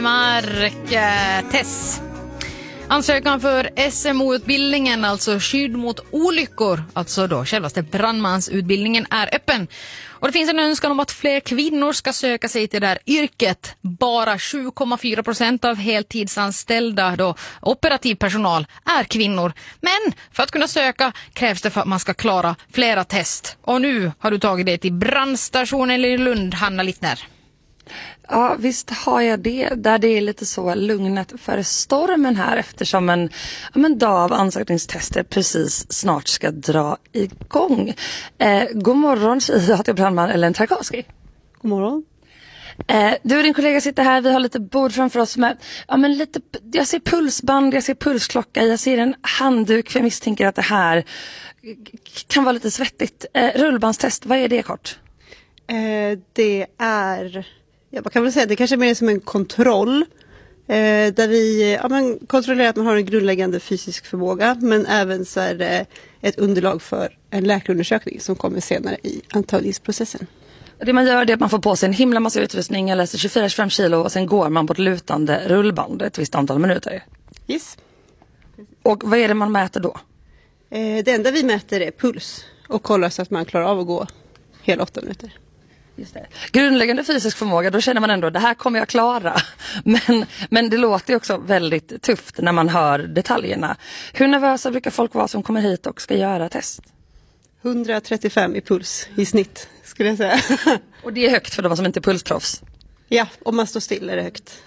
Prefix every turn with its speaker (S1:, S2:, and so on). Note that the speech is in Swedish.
S1: Mark Tess. Ansökan för SMO-utbildningen, alltså skydd mot olyckor, alltså då självaste brandmansutbildningen, är öppen. Och det finns en önskan om att fler kvinnor ska söka sig till det här yrket. Bara 7,4% av heltidsanställda då operativ personal är kvinnor. Men för att kunna söka krävs det för att man ska klara flera test. Och nu har du tagit det till brandstationen i Lund, Hanna Littner.
S2: Ja, visst har jag det. Där det är lite så lugnet före stormen här, eftersom en dag av ansökningstester precis snart ska dra igång. God morgon, säger jag till brandman Ellen Tarkowski.
S3: God morgon.
S2: Du och din kollega sitter här, vi har lite bord framför oss med, jag ser pulsband, jag ser pulsklocka, jag ser en handduk, för jag misstänker att det här kan vara lite svettigt. Rullbandstest, vad är det kort?
S3: Det är, vad kan man säga, det kanske är mer som en kontroll där vi kontrollerar att man har en grundläggande fysisk förmåga, men även så är det ett underlag för en läkarundersökning som kommer senare i antagningsprocessen.
S2: Det man gör är att man får på sig en himla massa utrustning, eller 24-25 kilo, och sen går man på ett lutande rullband ett visst antal minuter.
S3: Yes.
S2: Och vad är det man mäter då?
S3: Det enda vi mäter är puls och kollar så att man klarar av att gå hela 8 minuter.
S2: Just det. Grundläggande fysisk förmåga, då känner man ändå det här kommer jag klara. Men det låter ju också väldigt tufft när man hör detaljerna. Hur nervösa brukar folk vara som kommer hit och ska göra test?
S3: 135 i puls i snitt, skulle jag säga.
S2: Och det är högt för de som inte är pulsproffs?
S3: Ja, om man står still är det högt.